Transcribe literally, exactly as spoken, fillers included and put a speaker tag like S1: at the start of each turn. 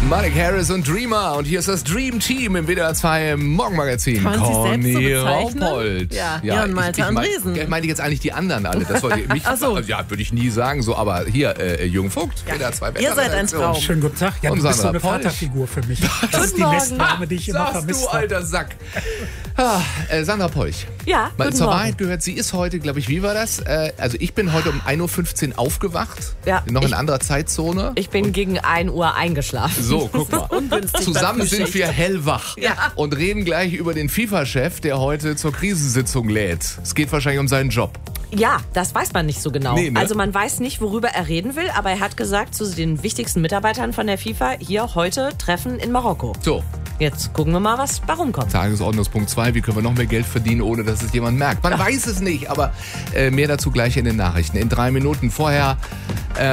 S1: Malik Harris und Dreamer. Und hier ist das Dream Team im W D R zwei Morgenmagazin.
S2: Kann man sich selbst so bezeichnen?
S1: Raupold.
S2: Ja, ja, und Malte
S1: ich, ich mein,
S2: Andresen.
S1: Ich meine jetzt eigentlich die anderen alle. Das wollte ich mich.
S2: Ach so.
S1: Also, ja, würde ich nie sagen so. Aber hier, äh, Jürgen Vogt,
S2: Ja.
S1: W D R zwei
S2: Ihr seid ein Traum.
S3: Schönen guten Tag. Ja,
S1: Und
S3: du bist so
S1: Sandra
S3: eine
S1: Polch.
S3: Vaterfigur für mich. Das ist die
S2: Morgen.
S3: Nestname, die ich immer
S1: Sagst
S3: vermisst
S1: du,
S3: habe.
S1: alter Sack. Ah, äh, Sandra Polch.
S2: Ja,
S1: Mal
S2: guten
S1: zur
S2: Morgen.
S1: Wahrheit gehört, sie ist heute, glaube ich, wie war das? Äh, also ich bin heute um ein Uhr fünfzehn aufgewacht.
S2: Ja,
S1: Noch in
S2: ich-
S1: anderer Zeitzone.
S2: Ich bin gegen ein Uhr eingeschlafen.
S1: So, guck mal.
S2: Ungünstig
S1: Zusammen
S2: bei
S1: sind
S2: Frühschicht.
S1: wir hellwach
S2: Ja.
S1: und reden gleich über den FIFA-Chef, der heute zur Krisensitzung lädt. Es geht wahrscheinlich um seinen Job.
S2: Ja, das weiß man nicht so genau.
S1: Nee, ne?
S2: Also man weiß nicht, worüber er reden will, aber er hat gesagt zu den wichtigsten Mitarbeitern von der FIFA, hier heute Treffen in Marokko.
S1: So,
S2: Jetzt gucken wir mal, was warum kommt.
S1: Tagesordnungspunkt zwei. Wie können wir noch mehr Geld verdienen, ohne dass es jemand merkt? Man weiß es nicht, aber äh, mehr dazu gleich in den Nachrichten. In drei Minuten vorher